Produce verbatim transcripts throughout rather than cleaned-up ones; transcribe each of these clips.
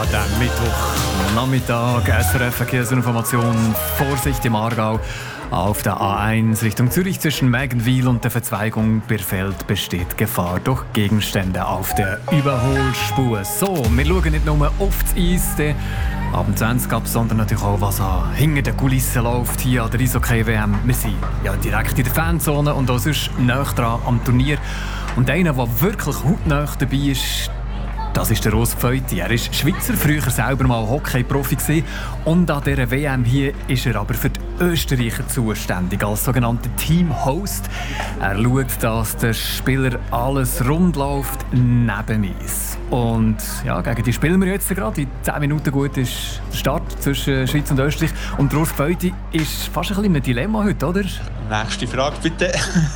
dem Mittwochnachmittag, S R F Verkehrsinformation, Vorsicht im Aargau. Auf der A eins Richtung Zürich zwischen Mägenwil und der Verzweigung Birfeld besteht Gefahr durch Gegenstände auf der Überholspur. So, wir schauen nicht nur auf das Eis, ab zwanzig ab, sondern natürlich auch, was an hinter den Kulissen läuft hier an der Eishockey-W M. Wir sind ja direkt in der Fanzone und auch sonst nahe dran am Turnier. Und einer, der wirklich hautnah dabei ist, das ist der Urs Pfeuti. Er ist Schweizer, früher selber mal Hockey-Profi gewesen. Und an dieser W M hier ist er aber für die Österreicher zuständig, als sogenannter Team-Host. Er schaut, dass der Spieler alles rund läuft, neben Eis. Und ja, gegen die spielen wir jetzt gerade. In zehn Minuten gut ist der Start zwischen Schweiz und Österreich. Und der Urs Pfeuti ist fast ein bisschen ein Dilemma heute, oder? Nächste Frage, bitte.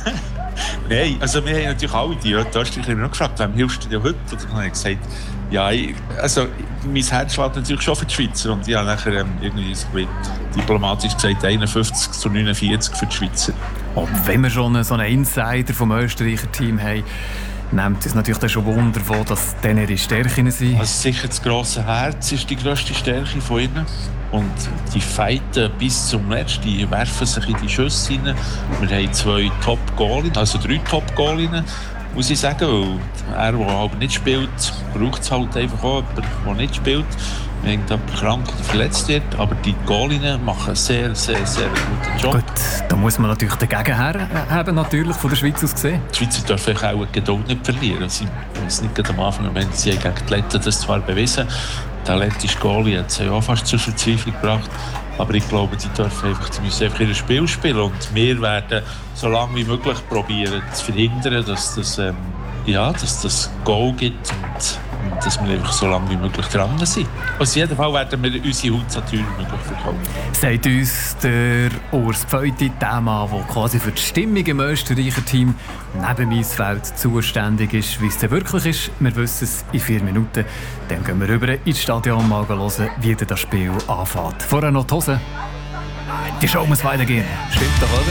Nein, also wir haben natürlich alle die Österreicher noch gefragt, wem hilfst du dir heute? Und dann habe ich gesagt, ja, ich, also mein Herz schlägt natürlich schon für die Schweizer. Und ich habe nachher ähm, irgendwie diplomatisch gesagt, einundfünfzig zu neunundvierzig für die Schweizer. Und wenn wir schon so einen Insider vom Österreicher Team haben, nimmt es natürlich schon Wunder, wo das denn ihre Stärken sind. Also sicher das grosse Herz ist die grösste Stärke von ihnen. Und die fighten bis zum Letzten, die werfen sich in die Schüsse rein. Wir haben zwei Top-Goalinnen, also drei Top-Goalinnen, muss ich sagen. Weil er, der aber nicht spielt, braucht es halt einfach auch jemanden, der nicht spielt. Wenn jemand krank oder verletzt wird. Aber die Goalinnen machen einen sehr, sehr, sehr guten Job. Gut, da muss man natürlich dagegen haben, natürlich von der Schweiz aus gesehen. Die Schweizer dürfen auch die Geduld nicht verlieren. Sie müssen nicht am Anfang, wenn sie gegen die Letten das zwar bewiesen, der lettische Goalie hat sie auch fast zur Verzweiflung gebracht. Aber ich glaube, die dürfen einfach, die müssen einfach ihr Spiel spielen. Und wir werden so lange wie möglich probieren zu verhindern, dass das, ähm, ja, dass das Goal gibt und, und dass wir einfach so lange wie möglich dran sind. Auf jeden Fall werden wir unsere Haut natürlich möglich verkaufen. Sagt uns der Urs Pfeuti, der Mann, der quasi für die Stimmung im Österreicher Team neben dem Eisfeld zuständig ist. Wie es denn wirklich ist, wir wissen es in vier Minuten. Dann gehen wir rüber ins Stadion mal hören, wie das Spiel anfängt. Vorher noch die Hose. Die Show muss weitergehen. Stimmt doch, oder?